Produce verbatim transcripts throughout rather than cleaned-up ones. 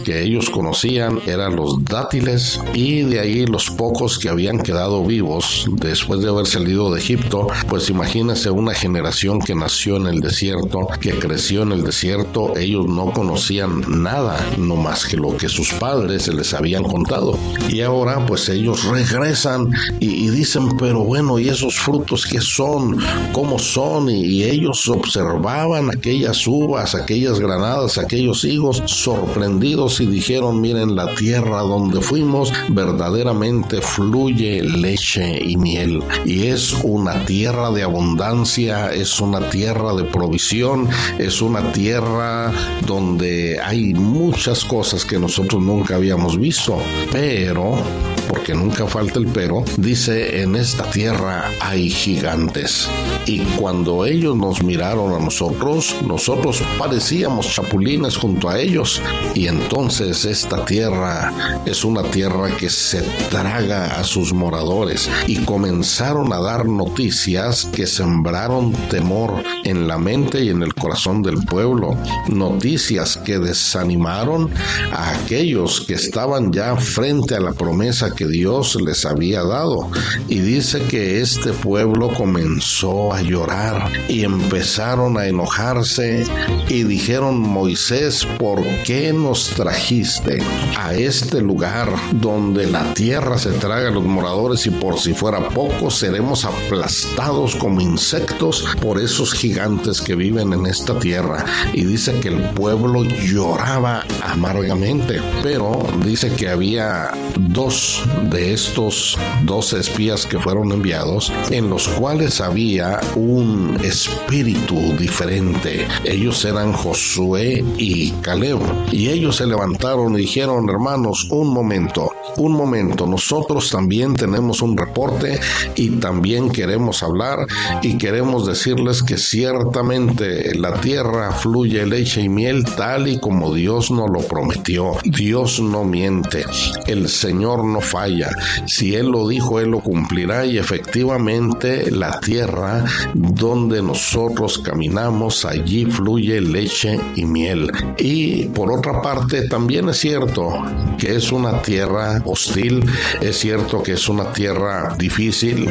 que ellos conocían eran los dátiles, y de ahí los pocos que habían quedado vivos después de haber salido de Egipto. Pues imagínense una generación que nació en el desierto, que creció en el desierto. Ellos no conocían nada, no más que lo que sus padres se les habían contado. Y ahora pues ellos regresan y, y dicen, pero bueno, ¿y esos frutos qué son? ¿Cómo son? Y, y ellos observaban aquellas uvas, aquellas granadas, aquellos higos, sorprendidos, y dijeron, miren, la tierra donde fuimos verdaderamente fluye leche y miel, y es una tierra de abundancia, es una tierra de provisión, es una tierra donde hay muchas cosas que nosotros nunca habíamos visto. Pero, porque nunca falta el pero, dice, en esta tierra hay gigantes. Y cuando ellos nos miraron a nosotros, nosotros parecíamos chapulines junto a ellos. Y entonces esta tierra es una tierra que se traga a sus moradores. Y comenzaron a dar noticias que sembraron temor en la mente y en el corazón del pueblo. Noticias que desanimaron a aquellos que estaban ya frente a la promesa que Dios les había dado. Y dice que este pueblo comenzó a llorar y empezaron a enojarse y dijeron, Moisés, ¿por qué nos trajiste a este lugar donde la tierra se traga a los moradores, y por si fuera poco seremos aplastados como insectos por esos gigantes que viven en esta tierra? Y dice que el pueblo lloraba amargamente, pero dice que había dos de estos doce espías que fueron enviados, en los cuales había un espíritu diferente. Ellos eran Josué y Caleb, y ellos se levantaron y dijeron, hermanos, un momento, un momento, nosotros también tenemos un reporte y también queremos hablar, y queremos decirles que ciertamente la tierra fluye leche y miel tal y como Dios nos lo prometió. Dios no miente, el Señor no falla, si Él lo dijo, Él lo cumplirá, y efectivamente la tierra donde nosotros caminamos, allí fluye leche y miel. Y por otra parte, también es cierto que es una tierra hostil, es cierto que es una tierra difícil,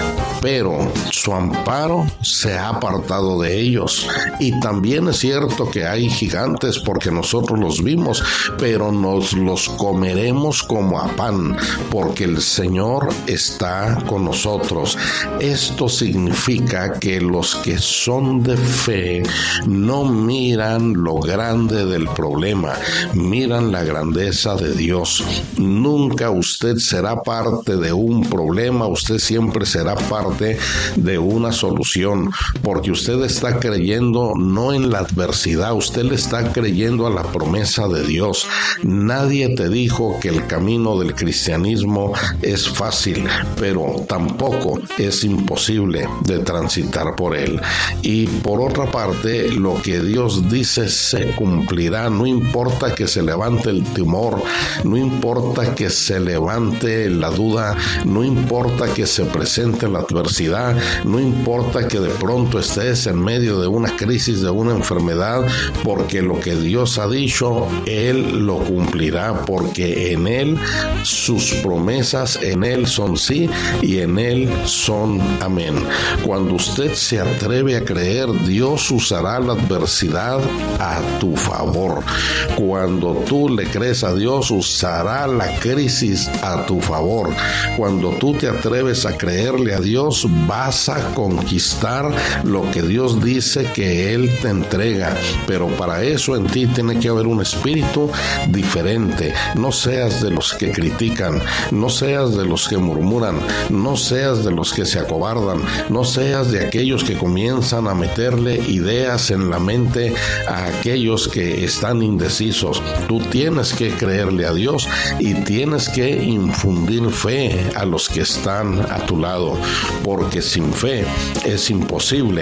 pero su amparo se ha apartado de ellos. Y también es cierto que hay gigantes, porque nosotros los vimos, pero nos los comeremos como a pan, porque el Señor está con nosotros. Esto significa que los que son de fe no miran lo grande del problema, miran la grandeza de Dios. Nunca usted será parte de un problema, usted siempre será parte de una solución, porque usted está creyendo no en la adversidad, usted le está creyendo a la promesa de Dios. Nadie te dijo que el camino del cristianismo es fácil, pero tampoco es imposible de transitar por él. Y por otra parte, lo que Dios dice se cumplirá, no importa que se levante el temor, no importa que se levante la duda, no importa que se presente la adversidad, no importa que de pronto estés en medio de una crisis, de una enfermedad, porque lo que Dios ha dicho, Él lo cumplirá, porque en Él sus promesas, en Él son sí y en Él son amén. Cuando usted se atreve a creer, Dios usará la adversidad a tu favor. Cuando tú le crees a Dios, usará la crisis a tu favor. Cuando tú te atreves a creerle a Dios, vas a conquistar lo que Dios dice que Él te entrega. Pero para eso en ti tiene que haber un espíritu diferente. No seas de los que critican, no seas de los que murmuran, no seas de los que se acobardan, no seas de aquellos que comienzan a meterle ideas en la mente a aquellos que están indecisos. Tú tienes que creerle a Dios y tienes que infundir fe a los que están a tu lado, porque sin fe es imposible